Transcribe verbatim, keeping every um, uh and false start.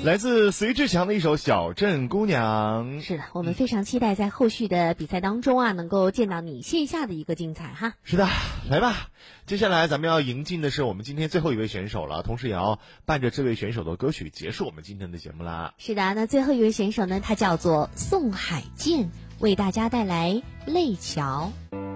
来自隋志强的一首《小镇姑娘》。 是的，我们非常期待在后续的比赛当中啊，能够见到你线下的一个精彩哈。 是的，来吧，接下来咱们要迎进的是我们今天最后一位选手了，同时也要伴着这位选手的歌曲结束我们今天的节目啦。 是的，那最后一位选手呢，他叫做宋海健，为大家带来《泪桥》。